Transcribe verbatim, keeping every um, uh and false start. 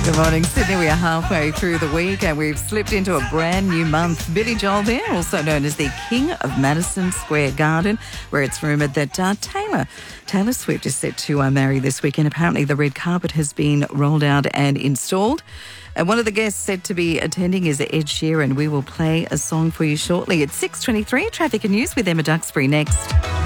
Good morning, Sydney. We are halfway through the week and we've slipped into a brand new month. Billy Joel there, also known as the King of Madison Square Garden, where it's rumoured that uh, Taylor, Taylor Swift is set to uh, marry this weekend. Apparently the red carpet has been rolled out and installed. And one of the guests said to be attending is Ed Sheeran. We will play a song for you shortly. It's six twenty-three, Traffic and News with Emma Duxbury next.